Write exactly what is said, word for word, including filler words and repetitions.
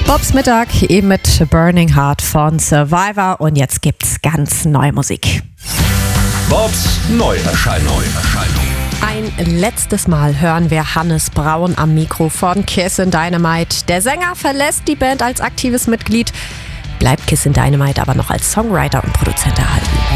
Bobs Mittag eben mit Burning Heart von Survivor und jetzt gibt's ganz neue Musik. Bobs Neuerscheinung. Ein letztes Mal hören wir Hannes Braun am Mikro von Kissin' Dynamite. Der Sänger verlässt die Band als aktives Mitglied, bleibt Kissin' Dynamite aber noch als Songwriter und Produzent erhalten.